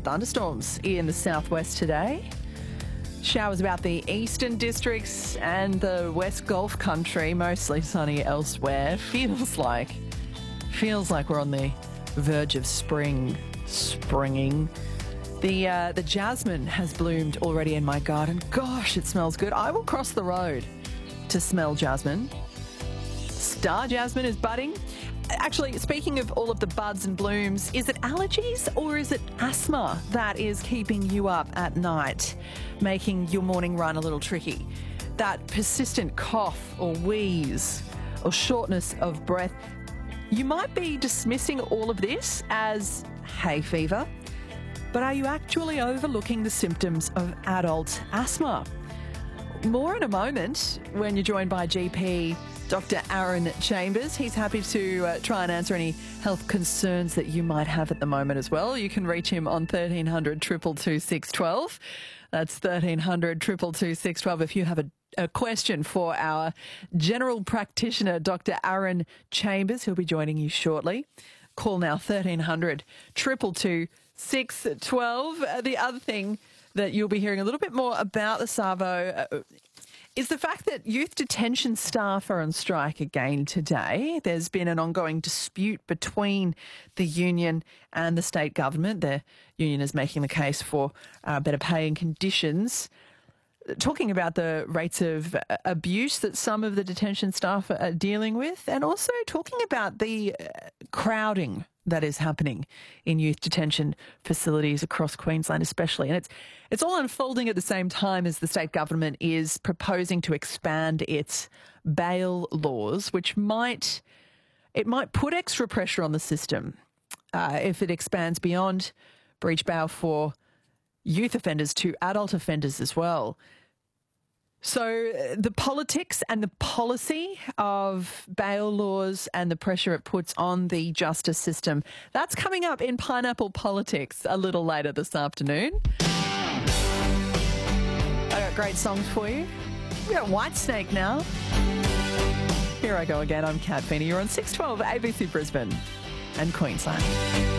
thunderstorms in the southwest today. Showers about the eastern districts and the west Gulf country, mostly sunny elsewhere. Feels like we're on the verge of springing. The jasmine has bloomed already in my garden. Gosh, it smells good. I will cross the road to smell jasmine. Star jasmine is budding. Actually, speaking of all of the buds and blooms, is it allergies or is it asthma that is keeping you up at night, making your morning run a little tricky? That persistent cough or wheeze or shortness of breath. You might be dismissing all of this as hay fever, but are you actually overlooking the symptoms of adult asthma? More in a moment when you're joined by GP Dr. Aaron Chambers. He's happy to try and answer any health concerns that you might have at the moment as well. You can reach him on 1300 222 612. That's 1300 222 612 if you have a question for our general practitioner, Dr. Aaron Chambers. He'll be joining you shortly. Call now 1300 222 612. The other thing that you'll be hearing a little bit more about the Savo is the fact that youth detention staff are on strike again today. There's been an ongoing dispute between the union and the state government. The union is making the case for better pay and conditions, talking about the rates of abuse that some of the detention staff are dealing with, and also talking about the crowding that is happening in youth detention facilities across Queensland especially. And it's all unfolding at the same time as the state government is proposing to expand its bail laws, which might put extra pressure on the system if it expands beyond breach bail for youth offenders to adult offenders as well. So the politics and the policy of bail laws and the pressure it puts on the justice system, that's coming up in Pineapple Politics a little later this afternoon. I got great songs for you. We got Whitesnake now. Here I go again. I'm Kat Feeney. You're on 612 ABC Brisbane and Queensland.